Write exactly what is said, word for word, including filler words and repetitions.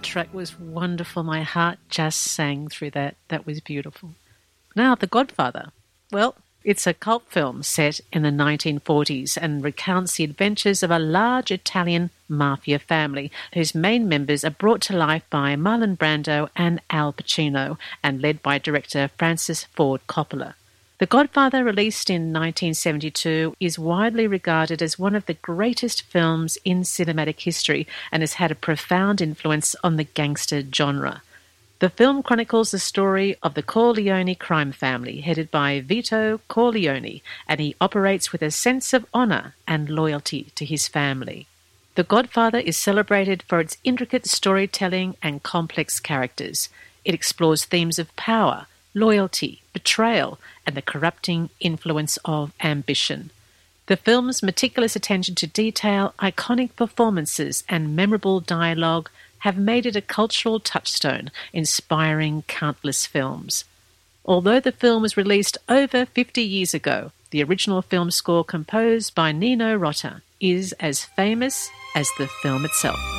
soundtrack was wonderful. My heart just sang through that. That was beautiful. Now, The Godfather. Well, it's a cult film set in the nineteen forties and recounts the adventures of a large Italian mafia family whose main members are brought to life by Marlon Brando and Al Pacino and led by director Francis Ford Coppola. The Godfather, released in nineteen seventy-two, is widely regarded as one of the greatest films in cinematic history and has had a profound influence on the gangster genre. The film chronicles the story of the Corleone crime family, headed by Vito Corleone, and he operates with a sense of honour and loyalty to his family. The Godfather is celebrated for its intricate storytelling and complex characters. It explores themes of power, loyalty, betrayal, and the corrupting influence of ambition. The film's meticulous attention to detail, iconic performances, and memorable dialogue have made it a cultural touchstone, inspiring countless films. Although the film was released over fifty years ago, the original film score composed by Nino Rota is as famous as the film itself.